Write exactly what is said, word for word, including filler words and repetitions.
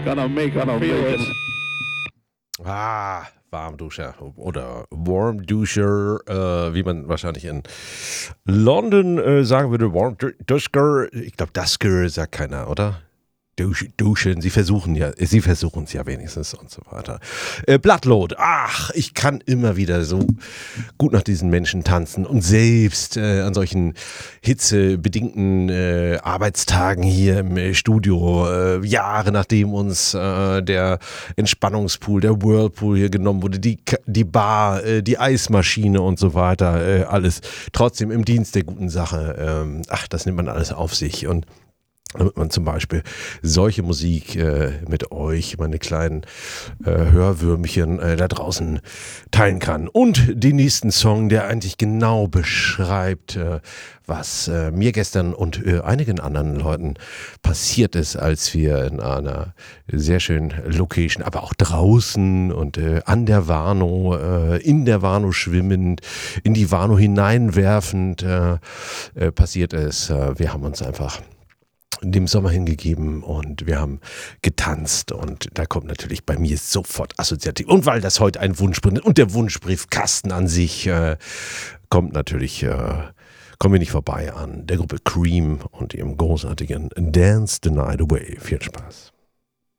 Gonna make gonna feel it. Ah, Warmduscher oder Warmduscher, äh, wie man wahrscheinlich in London äh, sagen würde, Warmduscher. Ich glaube, Dusker sagt keiner, oder? Dusch, duschen, sie versuchen ja, sie versuchen es ja wenigstens und so weiter. Äh, Bloodload, ach, ich kann immer wieder so gut nach diesen Menschen tanzen und selbst äh, an solchen hitzebedingten äh, Arbeitstagen hier im äh, Studio, äh, Jahre nachdem uns äh, der Entspannungspool, der Whirlpool hier genommen wurde, die, die Bar, äh, die Eismaschine und so weiter, äh, alles trotzdem im Dienst der guten Sache. Ähm, ach, das nimmt man alles auf sich und damit man zum Beispiel solche Musik äh, mit euch, meine kleinen äh, Hörwürmchen äh, da draußen teilen kann. Und den nächsten Song, der eigentlich genau beschreibt, äh, was äh, mir gestern und äh, einigen anderen Leuten passiert ist, als wir in einer sehr schönen Location, aber auch draußen und äh, an der Warnow, äh, in der Warnow schwimmend, in die Warnow hineinwerfend äh, äh, passiert ist. Äh, wir haben uns einfach dem Sommer hingegeben und wir haben getanzt und da kommt natürlich bei mir sofort assoziativ. Und weil das heute ein Wunschbrief und der Wunschbriefkasten an sich äh, kommt natürlich, äh, kommen wir nicht vorbei an der Gruppe Cream und ihrem großartigen Dance the Night Away. Viel Spaß.